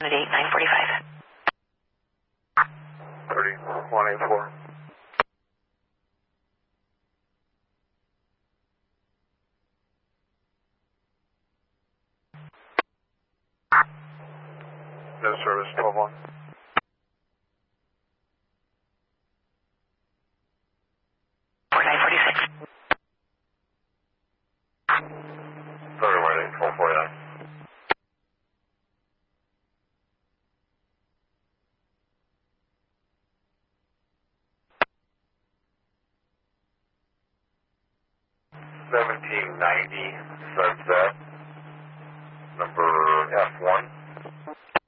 at 8945. 3184. No service, 12-1. Very wide, 1249. $17.90, says that. Number F1.